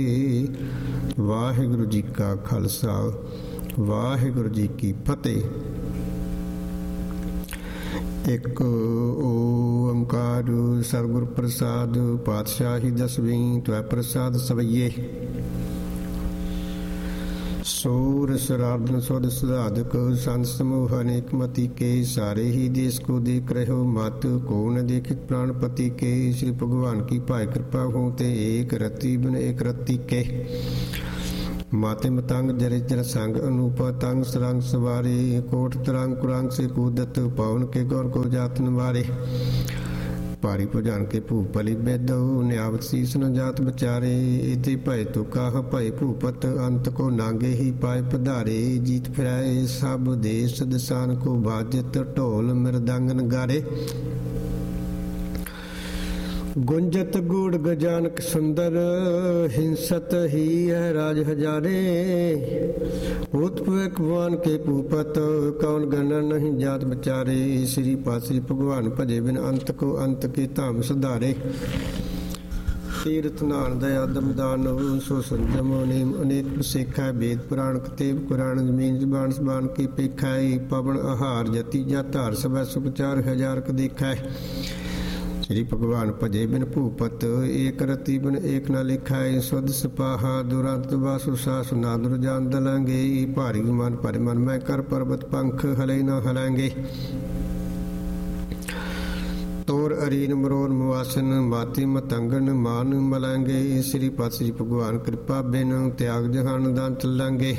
ਵਾਹਿਗੁਰੂ ਜੀ ਕਾ ਖਾਲਸਾ, ਵਾਹਿਗੁਰੂ ਜੀ ਕੀ ਫਤਿਹ। ਇੱਕ ਓੰਕਾਰ ਸਤਿਗੁਰ ਪ੍ਰਸਾਦ, ਪਾਤਸ਼ਾਹੀ ਦਸਵੀਂ ਤਵੈ ਪ੍ਰਸਾਦ ਸਵਈਏ। ਸੂਰ ਸਰਾਰਦਨ ਸੁਧ ਸੁਧਾਦਕ ਸੰਤ ਸਮੂਹ ਅਨੇਕ ਮਤੀ ਕੇ, ਸਾਰੇ ਹੀ ਦੇश को देख रहे हो मत को न देखित प्राणपति के। श्री भगवान की भाई कृपा हो ते एक रति बिन एक रति के। माते मतंग जरे जर संग अनूप तंग सरंग सवारे, कोट तरंग कुरंग से कूदत पवन के गौर को जातन वारे। भारी भुजान के भूपली बेदो, न्यावत शीस न जात बचारे। इति भय तो काह भय भूपत, अंत को नांगे ही पाए पधारे। जीत फिराए सब देश दिसान को, बाजत ढोल मृदंग नगारे। गुंजत गूढ़ गजानक सुंदर, हिंसत ही है राज हजारे। उत्पवे भगवान के भूपत, कौन गणना नहीं जात बचारे। श्री पात श्री भगवान भजे बिन अंत को, अंत के धाम सुधारे। तीर्थ नान दया दमदान, सो संजम नेम अनेक सिखा। वेद पुराण कतेब कुरान, जमीन जबान सबान की पेखा। पवन आहार जति जा धार, सब सुपचार हजार क देखा। श्री भगवान भजे बिन भूपत, एक रति बिन एक न लिखाए। सुध सपाहा दुरंत वासु सासु, नादुर जान दलांगे। भारी मन पर मन मैं कर, पर्वत पंख हले न हलांगे। तोर अरीन मरोर मुआसन, माति मतंगन मान मलांगे। श्री पात श्री भगवान कृपा बिन, त्याग जहान दान चलांगे।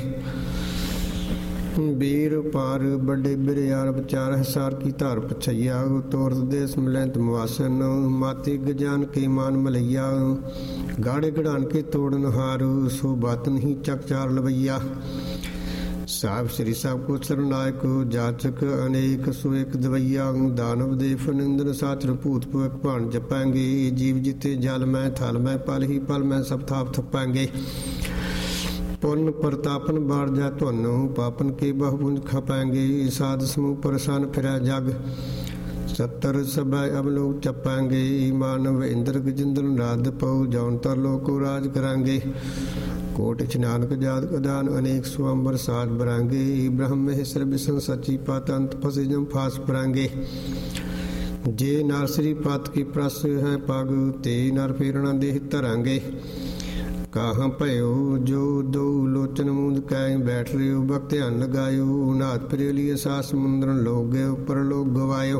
बीर पार बड़े बिरयार, विचार हसार की धार पछैया। तोर देश मिलैत मुआसन, माते गजान के मान मलैया। गाड़े गड़ान के तोड़न हार, सो बात नहीं चक चार लवैया। साहब श्री साहब को सरनायक, जाचक अनेक सो एक दवैया। दानव देव निंदन साचर, भूत भवक भान जपाएंगे। जीव जीते जल में थल में, पल ही पल में सब थाप थपाएंगे। पुन प्रतापन बाढ़ जा धुन, पापन के बहुपुंज खपाएंगे। साध समूह परसान फिरा जग, सत्तर सब अब लोग चपाएंगे। मानव इंद्र गजिंद्र नाद पऊ, जौन तर लोग को राज करांगे। कोट नानक जात अदान, अनेक स्वंबर साज बरांगे। ब्रह्म महेश्वर विष्णु सची पात, अंत फसे जम फास परांगे। जे नर श्री पात की प्रस है पग, ते नर फेरना देह धरांगे। काहाँ भयो जो दो लोचन मूंद कै, बैठ रहे भक्त ध्यान लगायो। नाथ प्रिय लिए सास समुद्रन लोग गए, ऊपर लोग गवायो।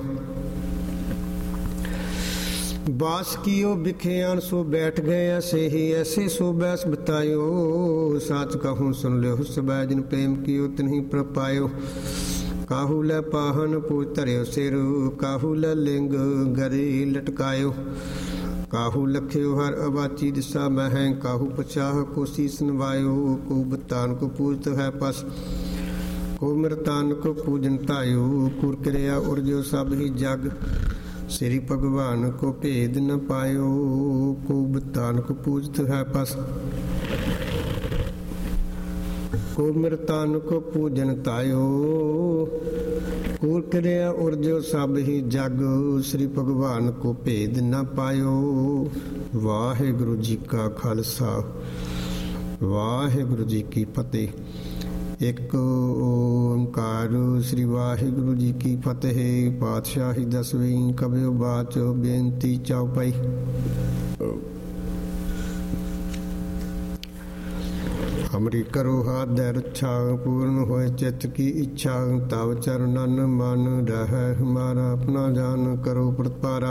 बास कियो बिखेयान, सो बैठ गए ऐसे ही ऐसे, सो बैस बतायो। साच कहूँ सुन लो सब, जिन प्रेम कियो तिन्ही प्रपायो। काहू लै पाहन पूज धरियो सिर, काहू लै लिंग गरे लटकायो। काहू लख्यो हर अबाची दिशा मह, काहू पचाह को शीस नवायो। को बतान को पूजत है पस, को मृतान को पूजन तायो। कुर क्रिया उर्जो सब ही जग, श्री भगवान को भेद न पायो। को बतान को पूजत है पस, को मृतान को पूजन तायो। कूर क्रिया उर्जो सब ही जग, श्री भगवान को भेद न पायो। वाहिगुरु जी का खालसा, वाहिगुरु जी की फतेह। एक ओंकार श्री वाहिगुरु जी की फतेह। पातशाही दसवीं कबियो बाच, बेनती चौपाई। हमरी करो हाथ दे रक्षा, पूर्ण होए चित्त की इच्छा। तव चरणन मन रहे हमारा, अपना जान करो प्रतिपारा।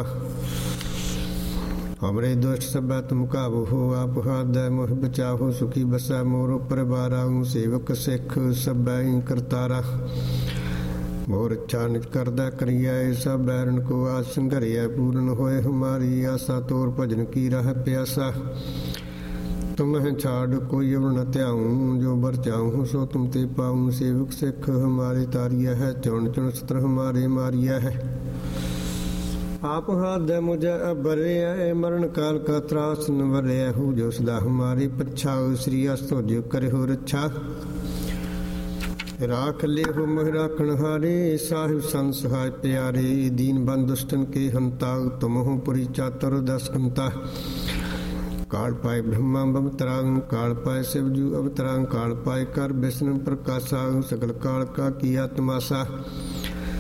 हमरे दुष्ट सब तुम काबू हो, आप हाथ दे मोह बचाहो। सुखी बसा मोर परिवारा, सेवक सिख सब करतारा। मोर इच्छा निज करदा करिया, सब बैरन को आस संघरिया। पूर्ण होए हमारी आशा, तोर भजन की राह प्यासा। तुम्हें छाड़ कोई अब न त्याऊं, जो बर चाहूँ सो तुम ते पाऊं। सेवक सिख हमारे तारिया है, चुन चुन सत्र हमारे मारिया है। आप हाथ दे मुझे अबरे, मरण काल का त्रास न वरे। हूँ जो सदा हमारी पच्छा, श्री अस्तो जो करे हो रक्षा। राख ले हो मोह राखण हारे, साहिब संत सहाय प्यारे। दीन बंद दुष्टन के हंता, तुम हो पुरी चातुर दस कंता। ਕਾਲ ਪਾਏ ਬ੍ਰਹਮਾ ਬਵਤਰਾ ਕਾਲ ਪਾਏ शिवजू अवतरा काल पाए कर विष्णु प्रकाशा सकल काल का किया तमाशा